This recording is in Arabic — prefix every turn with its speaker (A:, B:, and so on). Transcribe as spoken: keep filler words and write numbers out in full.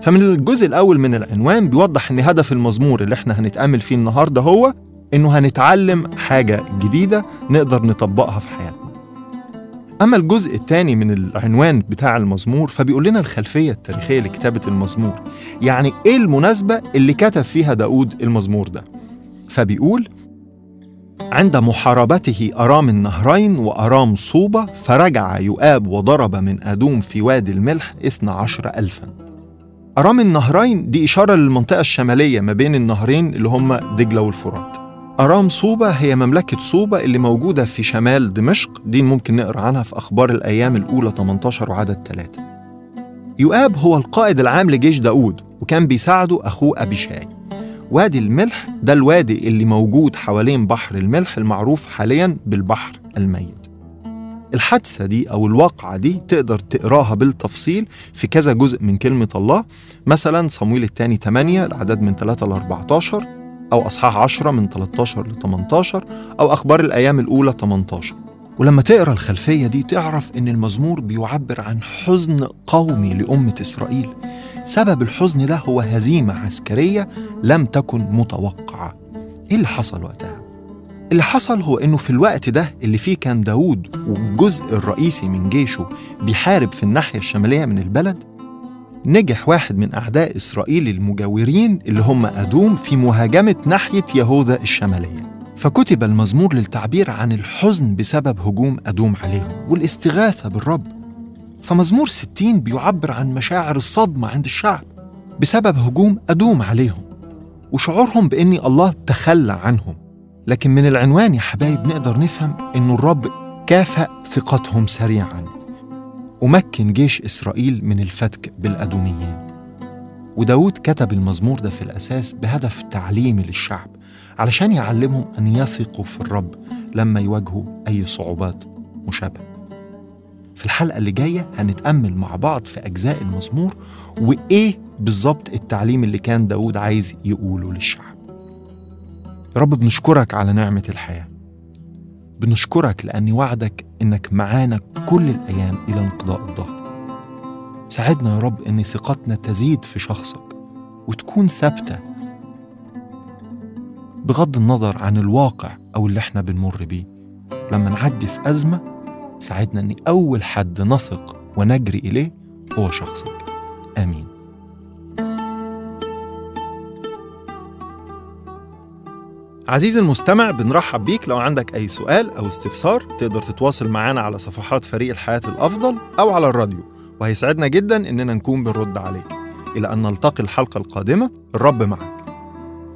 A: فمن الجزء الأول من العنوان بيوضح إن هدف المزمور اللي احنا هنتأمل فيه النهاردة هو إنه هنتعلم حاجة جديدة نقدر نطبقها في حياتنا. أما الجزء الثاني من العنوان بتاع المزمور فبيقول لنا الخلفية التاريخية لكتابة المزمور، يعني إيه المناسبة اللي كتب فيها داود المزمور ده. فبيقول: عند محاربته أرام النهرين وأرام صوبة فرجع يؤاب وضرب من أدوم في وادي الملح اثنا عشر ألفاً. أرام النهرين دي إشارة للمنطقة الشمالية ما بين النهرين اللي هم دجلة والفرات. أرام صوبة هي مملكة صوبة اللي موجودة في شمال دمشق، دي ممكن نقرأ عنها في أخبار الأيام الأولى ثمانية عشر وعدد ثلاثة. يؤاب هو القائد العام لجيش داود وكان بيساعده أخوه أبيشاي. وادي الملح ده الوادي اللي موجود حوالين بحر الملح المعروف حالياً بالبحر الميت. الحادثة دي أو الواقعة دي تقدر تقراها بالتفصيل في كذا جزء من كلمة الله، مثلاً صمويل الثاني ثمانية العدد من ثلاثة ل أربعة عشر، أو أصحاح عشرة من ثلاثة عشر ل ثمانية عشر، أو أخبار الأيام الأولى ثمانية عشر. ولما تقرأ الخلفية دي تعرف إن المزمور بيعبر عن حزن قومي لأمة إسرائيل. سبب الحزن ده هو هزيمة عسكرية لم تكن متوقعة. إيه اللي حصل وقتها؟ اللي حصل هو إنه في الوقت ده اللي فيه كان داود والجزء الرئيسي من جيشه بيحارب في الناحية الشمالية من البلد، نجح واحد من أعداء إسرائيل المجاورين اللي هم أدوم في مهاجمة ناحية يهوذا الشمالية. فكتب المزمور للتعبير عن الحزن بسبب هجوم أدوم عليهم والاستغاثة بالرب. فمزمور ستين بيعبر عن مشاعر الصدمة عند الشعب بسبب هجوم أدوم عليهم وشعورهم بأن الله تخلى عنهم. لكن من العنوان يا حبايب نقدر نفهم أن الرب كافأ ثقتهم سريعاً ومكن جيش إسرائيل من الفتك بالأدوميين. وداود كتب المزمور ده في الأساس بهدف تعليمي للشعب علشان يعلمهم أن يثقوا في الرب لما يواجهوا أي صعوبات مشابهة. في الحلقة اللي جاية هنتأمل مع بعض في أجزاء المزمور وإيه بالضبط التعليم اللي كان داود عايز يقوله للشعب. يا رب بنشكرك على نعمة الحياة، بنشكرك لأن وعدك إنك معانا كل الأيام إلى انقضاء الظهر. ساعدنا يا رب إن ثقتنا تزيد في شخصك وتكون ثابتة بغض النظر عن الواقع أو اللي احنا بنمر بيه. لما نعدي في أزمة ساعدنا إن أول حد نثق ونجري إليه هو شخصك. آمين. عزيزي المستمع، بنرحب بيك. لو عندك أي سؤال أو استفسار تقدر تتواصل معنا على صفحات فريق الحياة الأفضل أو على الراديو، وهيسعدنا جدا إننا نكون بنرد عليك. إلى أن نلتقي الحلقة القادمة، الرب معك.